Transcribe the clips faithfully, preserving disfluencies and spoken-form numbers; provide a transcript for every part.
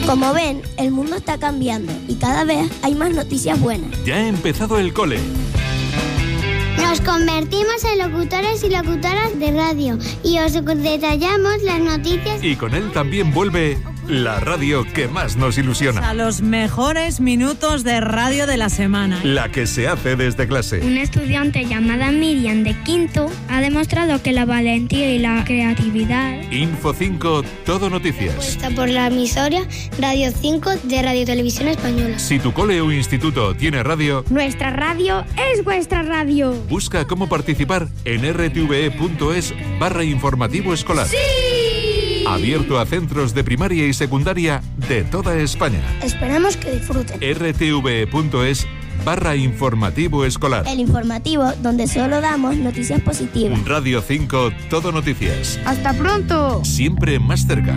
Como ven, el mundo está cambiando y cada vez hay más noticias buenas. Ya ha empezado el cole. Nos convertimos en locutores y locutoras de radio y os detallamos las noticias. Y con él también vuelve la radio que más nos ilusiona. A los mejores minutos de radio de la semana. La que se hace desde clase. Una estudiante llamada Miriam de quinto ha demostrado que la valentía y la creatividad. Info cinco, todo noticias. Está por la emisora Radio cinco de Radio Televisión Española. Si tu cole o instituto tiene radio, nuestra radio es vuestra radio. Busca cómo participar en r t v e punto es barra informativo escolar. ¡Sí! Abierto a centros de primaria y secundaria de toda España. Esperamos que disfruten. r t v e punto es barra informativo escolar. El informativo donde solo damos noticias positivas. Radio cinco, todo noticias. ¡Hasta pronto! Siempre más cerca.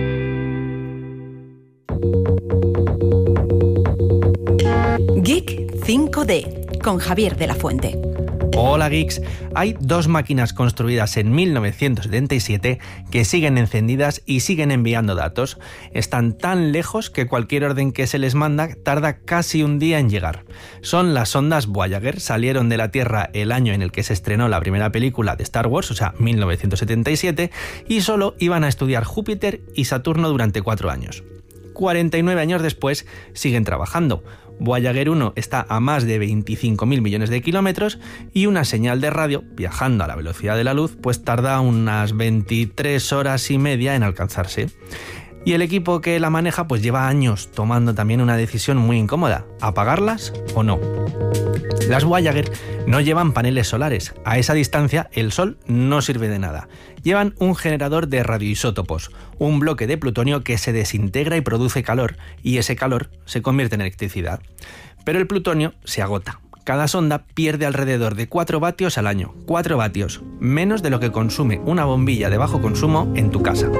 Geek cinco D con Javier de la Fuente. Hola geeks, hay dos máquinas construidas en mil novecientos setenta y siete que siguen encendidas y siguen enviando datos. Están tan lejos que cualquier orden que se les manda tarda casi un día en llegar. Son las sondas Voyager, salieron de la Tierra el año en el que se estrenó la primera película de Star Wars, o sea, mil novecientos setenta y siete, y solo iban a estudiar Júpiter y Saturno durante cuatro años. cuarenta y nueve años después siguen trabajando. Voyager uno está a más de veinticinco mil millones de kilómetros y una señal de radio, viajando a la velocidad de la luz, pues tarda unas veintitrés horas y media en alcanzarse. Y el equipo que la maneja pues lleva años tomando también una decisión muy incómoda: ¿apagarlas o no? Las Voyager no llevan paneles solares. A esa distancia el sol no sirve de nada. Llevan un generador de radioisótopos, un bloque de plutonio que se desintegra y produce calor, y ese calor se convierte en electricidad. Pero el plutonio se agota. Cada sonda pierde alrededor de cuatro vatios al año. cuatro vatios, menos de lo que consume una bombilla de bajo consumo en tu casa.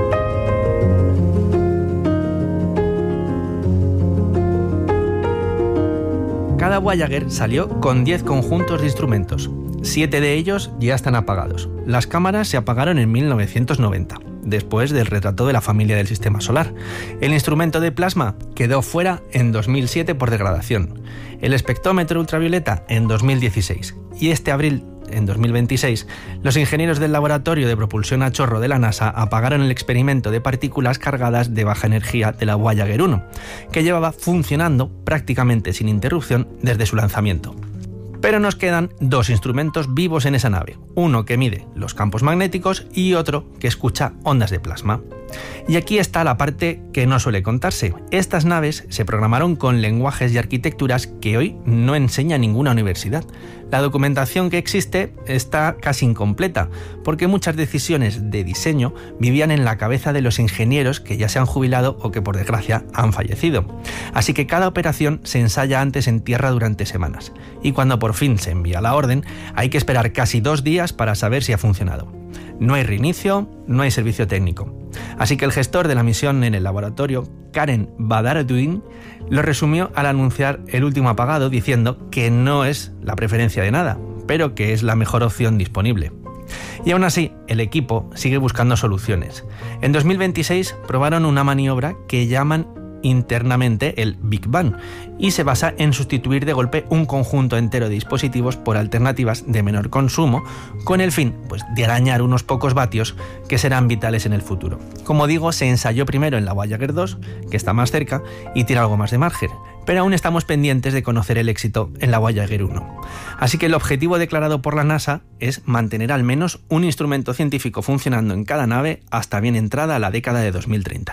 Cada Voyager salió con diez conjuntos de instrumentos. Siete de ellos ya están apagados. Las cámaras se apagaron en mil novecientos noventa, después del retrato de la familia del Sistema Solar. El instrumento de plasma quedó fuera en dos mil siete por degradación. El espectrómetro ultravioleta en dos mil dieciséis. Y este abril, en dos mil veintiséis, los ingenieros del Laboratorio de Propulsión a Chorro de la NASA apagaron el experimento de partículas cargadas de baja energía de la Voyager uno, que llevaba funcionando prácticamente sin interrupción desde su lanzamiento. Pero nos quedan dos instrumentos vivos en esa nave, uno que mide los campos magnéticos y otro que escucha ondas de plasma. Y aquí está la parte que no suele contarse. Estas naves se programaron con lenguajes y arquitecturas que hoy no enseña ninguna universidad. La documentación que existe está casi incompleta, porque muchas decisiones de diseño vivían en la cabeza de los ingenieros que ya se han jubilado o que por desgracia han fallecido. Así que cada operación se ensaya antes en tierra durante semanas, y cuando por fin se envía la orden, hay que esperar casi dos días para saber si ha funcionado. No hay reinicio, no hay servicio técnico. Así que el gestor de la misión en el laboratorio, Karen Badarudin, lo resumió al anunciar el último apagado diciendo que no es la preferencia de nada, pero que es la mejor opción disponible. Y aún así, el equipo sigue buscando soluciones. En dos mil veintiséis probaron una maniobra que llaman internamente el Big Bang y se basa en sustituir de golpe un conjunto entero de dispositivos por alternativas de menor consumo con el fin pues, de arañar unos pocos vatios que serán vitales en el futuro. Como digo, se ensayó primero en la Voyager dos, que está más cerca y tiene algo más de margen, pero aún estamos pendientes de conocer el éxito en la Voyager uno. Así que el objetivo declarado por la NASA es mantener al menos un instrumento científico funcionando en cada nave hasta bien entrada la década de dos mil treinta.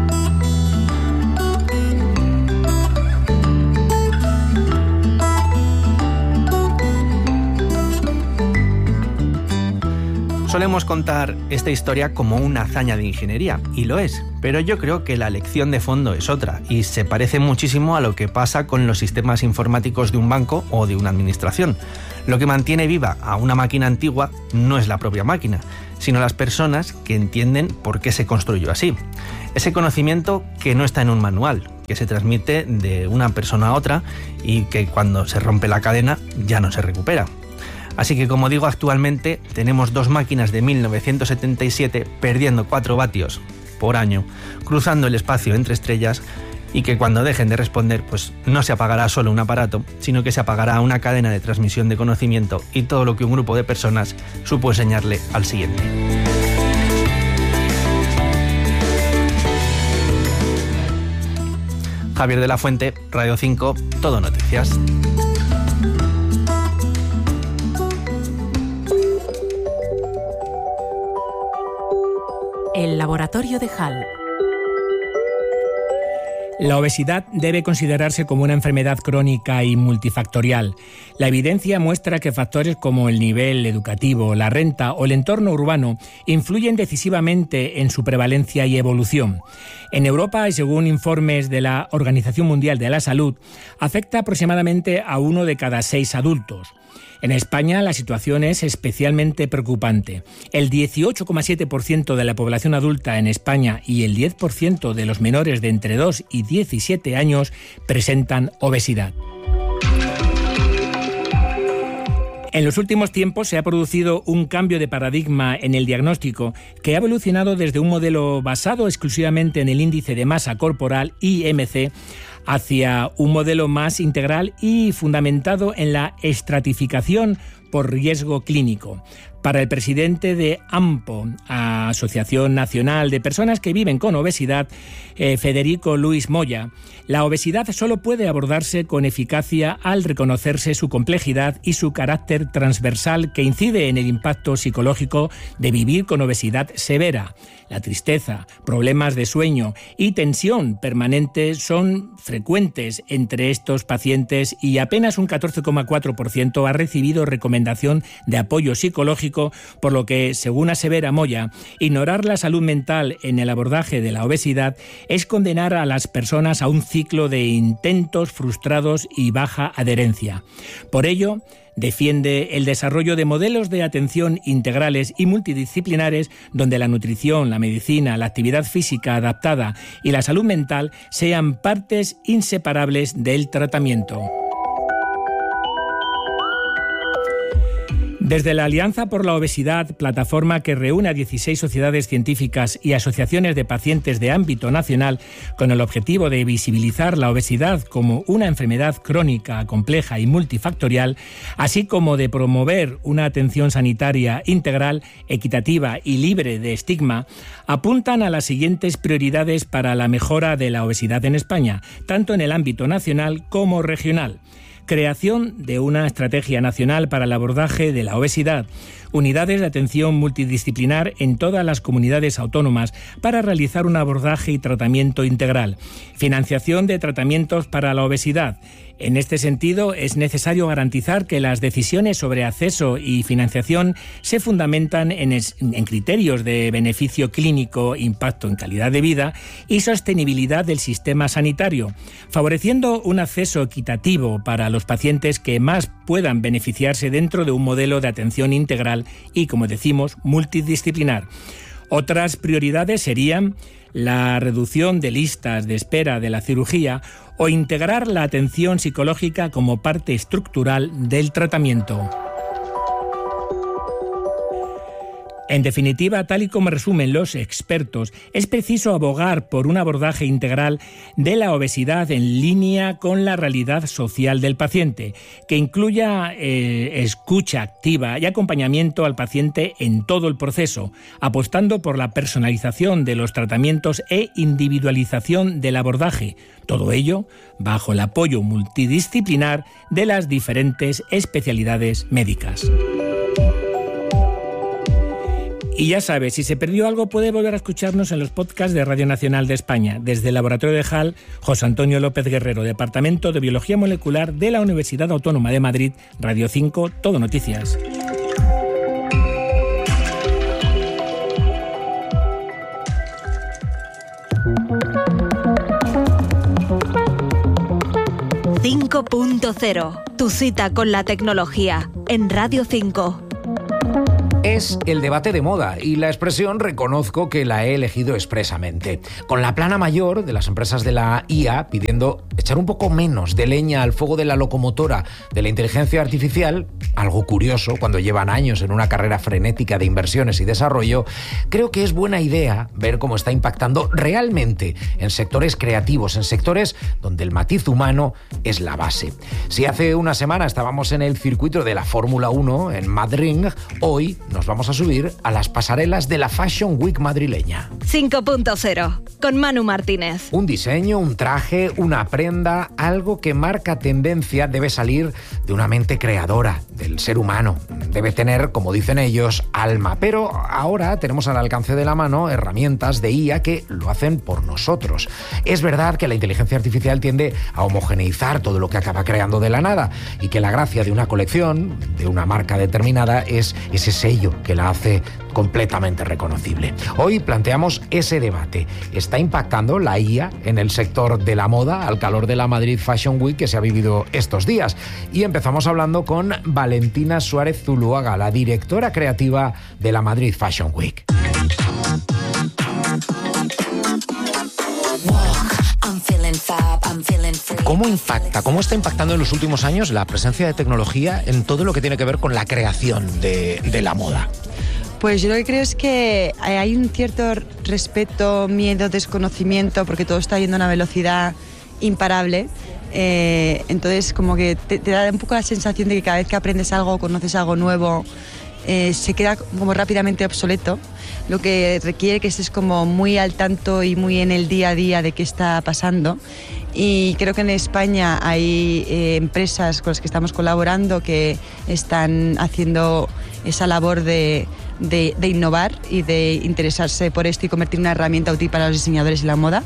Solemos contar esta historia como una hazaña de ingeniería, y lo es, pero yo creo que la lección de fondo es otra, y se parece muchísimo a lo que pasa con los sistemas informáticos de un banco o de una administración. Lo que mantiene viva a una máquina antigua no es la propia máquina, sino las personas que entienden por qué se construyó así. Ese conocimiento que no está en un manual, que se transmite de una persona a otra y que cuando se rompe la cadena ya no se recupera. Así que, como digo, actualmente tenemos dos máquinas de mil novecientos setenta y siete perdiendo cuatro vatios por año, cruzando el espacio entre estrellas, y que cuando dejen de responder, pues no se apagará solo un aparato, sino que se apagará una cadena de transmisión de conocimiento y todo lo que un grupo de personas supo enseñarle al siguiente. Javier de la Fuente, Radio cinco, Todo Noticias. El laboratorio de Hall. La obesidad debe considerarse como una enfermedad crónica y multifactorial. La evidencia muestra que factores como el nivel educativo, la renta o el entorno urbano influyen decisivamente en su prevalencia y evolución. En Europa, y según informes de la Organización Mundial de la Salud, afecta aproximadamente a uno de cada seis adultos. En España la situación es especialmente preocupante. El dieciocho coma siete por ciento de la población adulta en España y el diez por ciento de los menores de entre dos y diecisiete años presentan obesidad. En los últimos tiempos se ha producido un cambio de paradigma en el diagnóstico que ha evolucionado desde un modelo basado exclusivamente en el índice de masa corporal, I M C, hacia un modelo más integral y fundamentado en la estratificación por riesgo clínico. Para el presidente de AMPO, Asociación Nacional de Personas que Viven con Obesidad, eh, Federico Luis Moya, la obesidad solo puede abordarse con eficacia al reconocerse su complejidad y su carácter transversal que incide en el impacto psicológico de vivir con obesidad severa. La tristeza, problemas de sueño y tensión permanente son frecuentes entre estos pacientes y apenas un catorce coma cuatro por ciento ha recibido recomendación de apoyo psicológico, por lo que, según asevera Moya, ignorar la salud mental en el abordaje de la obesidad es condenar a las personas a un ciclo de intentos frustrados y baja adherencia. Por ello, defiende el desarrollo de modelos de atención integrales y multidisciplinares donde la nutrición, la medicina, la actividad física adaptada y la salud mental sean partes inseparables del tratamiento. Desde la Alianza por la Obesidad, plataforma que reúne a dieciséis sociedades científicas y asociaciones de pacientes de ámbito nacional con el objetivo de visibilizar la obesidad como una enfermedad crónica, compleja y multifactorial, así como de promover una atención sanitaria integral, equitativa y libre de estigma, apuntan a las siguientes prioridades para la mejora de la obesidad en España, tanto en el ámbito nacional como regional. Creación de una estrategia nacional para el abordaje de la obesidad, unidades de atención multidisciplinar en todas las comunidades autónomas para realizar un abordaje y tratamiento integral, financiación de tratamientos para la obesidad. En este sentido, es necesario garantizar que las decisiones sobre acceso y financiación se fundamentan en, es, en criterios de beneficio clínico, impacto en calidad de vida y sostenibilidad del sistema sanitario, favoreciendo un acceso equitativo para los pacientes que más puedan beneficiarse dentro de un modelo de atención integral y, como decimos, multidisciplinar. Otras prioridades serían la reducción de listas de espera de la cirugía o integrar la atención psicológica como parte estructural del tratamiento. En definitiva, tal y como resumen los expertos, es preciso abogar por un abordaje integral de la obesidad en línea con la realidad social del paciente, que incluya eh, escucha activa y acompañamiento al paciente en todo el proceso, apostando por la personalización de los tratamientos e individualización del abordaje. Todo ello bajo el apoyo multidisciplinar de las diferentes especialidades médicas. Y ya sabes, si se perdió algo puede volver a escucharnos en los podcasts de Radio Nacional de España. Desde el Laboratorio de Hall, José Antonio López Guerrero, Departamento de Biología Molecular de la Universidad Autónoma de Madrid, Radio cinco, Todo Noticias. cinco punto cero, tu cita con la tecnología en Radio cinco. Es el debate de moda y la expresión reconozco que la he elegido expresamente. Con la plana mayor de las empresas de la I A pidiendo echar un poco menos de leña al fuego de la locomotora de la inteligencia artificial, algo curioso cuando llevan años en una carrera frenética de inversiones y desarrollo, creo que es buena idea ver cómo está impactando realmente en sectores creativos, en sectores donde el matiz humano es la base. Si hace una semana estábamos en el circuito de la Fórmula uno en Madrid, hoy nos vamos a subir a las pasarelas de la Fashion Week madrileña. cinco punto cero, con Manu Martínez. Un diseño, un traje, una prenda, algo que marca tendencia debe salir de una mente creadora, del ser humano. Debe tener, como dicen ellos, alma. Pero ahora tenemos al alcance de la mano herramientas de I A que lo hacen por nosotros. Es verdad que la inteligencia artificial tiende a homogeneizar todo lo que acaba creando de la nada y que la gracia de una colección, de una marca determinada, es ese sello que la hace completamente reconocible. Hoy planteamos ese debate. ¿Está impactando la I A en el sector de la moda al calor de la Madrid Fashion Week que se ha vivido estos días? Y empezamos hablando con Valentina Suárez Zuluaga, la directora creativa de la Madrid Fashion Week. ¿Cómo impacta, cómo está impactando en los últimos años la presencia de tecnología en todo lo que tiene que ver con la creación de, de la moda? Pues yo lo que creo es que hay un cierto respeto, miedo, desconocimiento, porque todo está yendo a una velocidad imparable. Eh, entonces como que te, te da un poco la sensación de que cada vez que aprendes algo, conoces algo nuevo, eh, se queda como rápidamente obsoleto, lo que requiere que estés como muy al tanto y muy en el día a día de qué está pasando. Y creo que en España hay eh, empresas con las que estamos colaborando que están haciendo esa labor de, de, de innovar y de interesarse por esto y convertir en una herramienta útil para los diseñadores y la moda.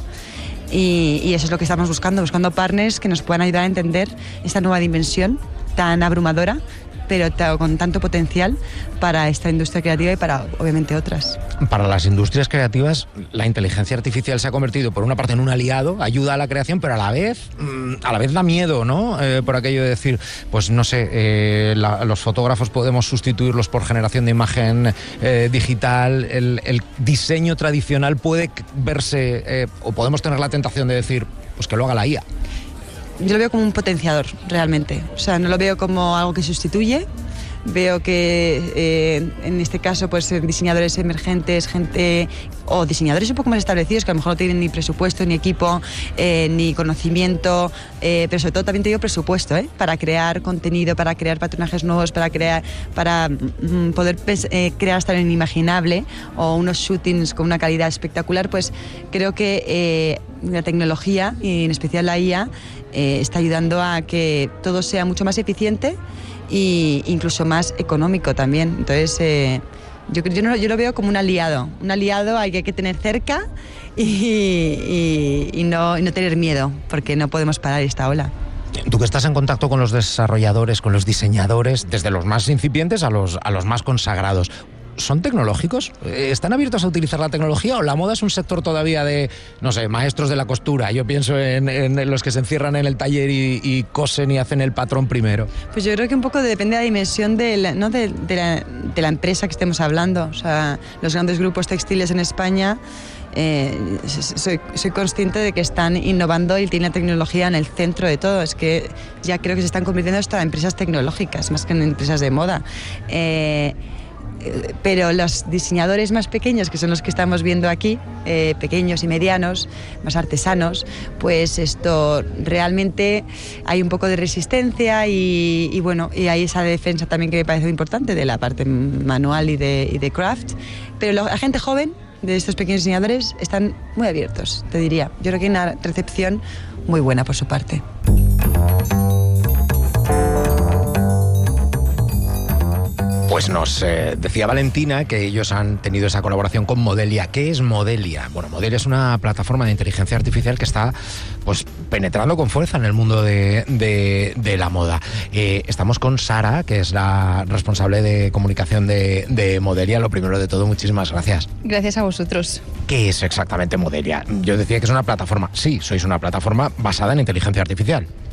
Y, y eso es lo que estamos buscando, buscando partners que nos puedan ayudar a entender esta nueva dimensión tan abrumadora, pero con tanto potencial para esta industria creativa y para, obviamente, otras. Para las industrias creativas, la inteligencia artificial se ha convertido, por una parte, en un aliado, ayuda a la creación, pero a la vez, a la vez da miedo, ¿no? Eh, por aquello de decir, pues no sé, eh, la, los fotógrafos podemos sustituirlos por generación de imagen eh, digital, el, el diseño tradicional puede verse, eh, o podemos tener la tentación de decir, pues que lo haga la I A. Yo lo veo como un potenciador, realmente. O sea, no lo veo como algo que sustituye. Veo que eh, en este caso, pues diseñadores emergentes, gente o diseñadores un poco más establecidos que a lo mejor no tienen ni presupuesto, ni equipo, eh, ni conocimiento, eh, pero sobre todo también te digo presupuesto, ¿eh? Para crear contenido, para crear patronajes nuevos, para crear, para mm, poder eh, crear hasta lo inimaginable o unos shootings con una calidad espectacular. Pues creo que eh, la tecnología y en especial la I A eh, está ayudando a que todo sea mucho más eficiente e incluso más económico también. Entonces eh, yo, yo, no, yo lo veo como un aliado, un aliado al que hay que tener cerca y, y, y, no, y no tener miedo, porque no podemos parar esta ola. Tú que estás en contacto con los desarrolladores, con los diseñadores, desde los más incipientes a los, a los más consagrados, ¿son tecnológicos? ¿Están abiertos a utilizar la tecnología o la moda es un sector todavía de, no sé, maestros de la costura? Yo pienso en, en los que se encierran en el taller y, y cosen y hacen el patrón primero. Pues yo creo que un poco depende de la dimensión de la, ¿no? de, de, la, de la empresa que estemos hablando. O sea, los grandes grupos textiles en España, eh, soy, soy consciente de que están innovando y tienen la tecnología en el centro de todo. Es que ya creo que se están convirtiendo hasta en empresas tecnológicas, más que en empresas de moda. Eh, Pero los diseñadores más pequeños, que son los que estamos viendo aquí, eh, pequeños y medianos, más artesanos, pues esto realmente hay un poco de resistencia y, y bueno, y hay esa defensa también que me parece muy importante de la parte manual y de, y de craft. Pero la gente joven de estos pequeños diseñadores están muy abiertos, te diría. Yo creo que hay una recepción muy buena por su parte. Pues nos eh, decía Valentina que ellos han tenido esa colaboración con Modelia. ¿Qué es Modelia? Bueno, Modelia es una plataforma de inteligencia artificial que está pues penetrando con fuerza en el mundo de, de, de la moda. Eh, estamos con Sara, que es la responsable de comunicación de, de Modelia. Lo primero de todo, muchísimas gracias. Gracias a vosotros. ¿Qué es exactamente Modelia? Yo decía que es una plataforma. Sí, sois una plataforma basada en inteligencia artificial.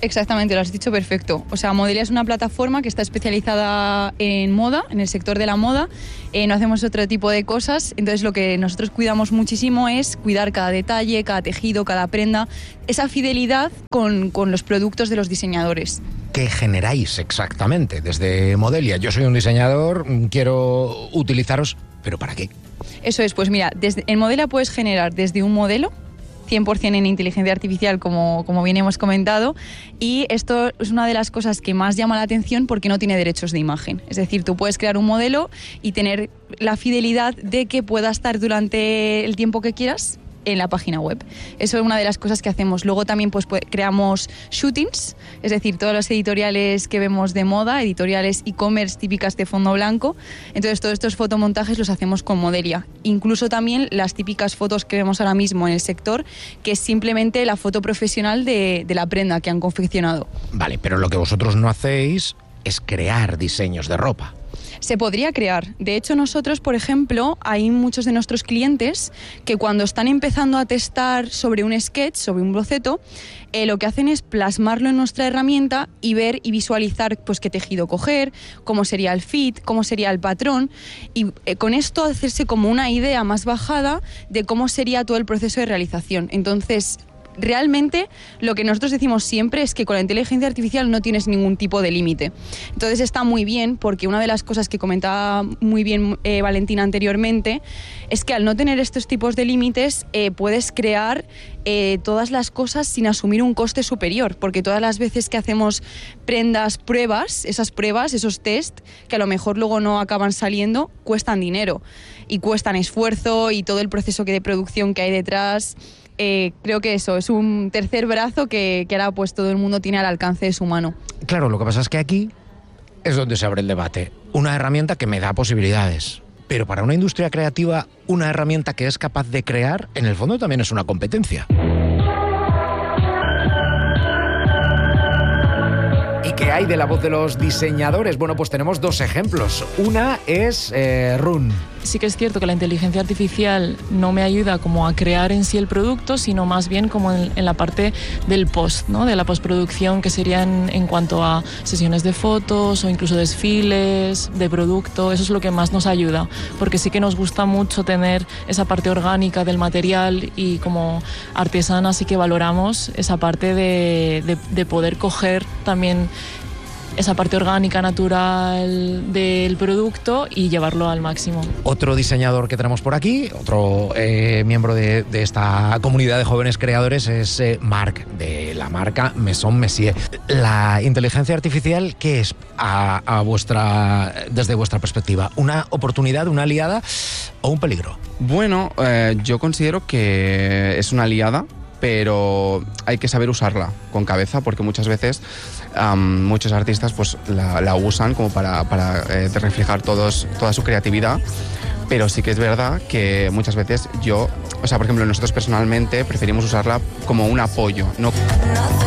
Exactamente, lo has dicho perfecto. O sea, Modelia es una plataforma que está especializada en moda, en el sector de la moda. Eh, no hacemos otro tipo de cosas. Entonces, lo que nosotros cuidamos muchísimo es cuidar cada detalle, cada tejido, cada prenda. Esa fidelidad con, con los productos de los diseñadores. ¿Qué generáis exactamente desde Modelia? Yo soy un diseñador, quiero utilizaros, ¿pero para qué? Eso es, pues mira, desde, en Modelia puedes generar desde un modelo, cien por ciento en inteligencia artificial, como, como bien hemos comentado, y esto es una de las cosas que más llama la atención porque no tiene derechos de imagen. Es decir, tú puedes crear un modelo y tener la fidelidad de que pueda estar durante el tiempo que quieras en la página web. Eso es una de las cosas que hacemos. Luego también pues, pues creamos shootings, es decir, todos los editoriales que vemos de moda, editoriales e-commerce típicas de fondo blanco. Entonces todos estos fotomontajes los hacemos con Modelia. Incluso también las típicas fotos que vemos ahora mismo en el sector, que es simplemente la foto profesional de, de la prenda que han confeccionado. Vale, pero lo que vosotros no hacéis es crear diseños de ropa. Se podría crear. De hecho, nosotros, por ejemplo, hay muchos de nuestros clientes que cuando están empezando a testar sobre un sketch, sobre un boceto, eh, lo que hacen es plasmarlo en nuestra herramienta y ver y visualizar pues, qué tejido coger, cómo sería el fit, cómo sería el patrón, y eh, con esto hacerse como una idea más bajada de cómo sería todo el proceso de realización. Entonces, realmente lo que nosotros decimos siempre es que con la inteligencia artificial no tienes ningún tipo de límite. Entonces está muy bien, porque una de las cosas que comentaba muy bien eh, Valentina anteriormente es que al no tener estos tipos de límites eh, puedes crear eh, todas las cosas sin asumir un coste superior, porque todas las veces que hacemos prendas, pruebas, esas pruebas, esos test, que a lo mejor luego no acaban saliendo, cuestan dinero y cuestan esfuerzo y todo el proceso que de producción que hay detrás. Eh, creo que eso es un tercer brazo que, que ahora pues todo el mundo tiene al alcance de su mano. Claro, lo que pasa es que aquí es donde se abre el debate. Una herramienta que me da posibilidades, pero para una industria creativa, una herramienta que es capaz de crear, en el fondo también es una competencia. ¿Y qué hay de la voz de los diseñadores? Bueno, pues tenemos dos ejemplos. Una es eh, Run. Sí que es cierto que la inteligencia artificial no me ayuda como a crear en sí el producto, sino más bien como en, en la parte del post, ¿no? De la postproducción, que serían en cuanto a sesiones de fotos o incluso desfiles de producto. Eso es lo que más nos ayuda, porque sí que nos gusta mucho tener esa parte orgánica del material, y como artesanas sí que valoramos esa parte de, de, de poder coger también esa parte orgánica, natural del producto y llevarlo al máximo. Otro diseñador que tenemos por aquí, otro eh, miembro de, de esta comunidad de jóvenes creadores es eh, Marc, de la marca Maison Messier. La inteligencia artificial, ¿qué es a, a vuestra, desde vuestra perspectiva? ¿Una oportunidad, una aliada o un peligro? Bueno, eh, yo considero que es una aliada, pero hay que saber usarla con cabeza, porque muchas veces um, muchos artistas pues la, la usan como para, para eh, reflejar todos, toda su creatividad, pero sí que es verdad que muchas veces yo, o sea, por ejemplo, nosotros personalmente preferimos usarla como un apoyo, no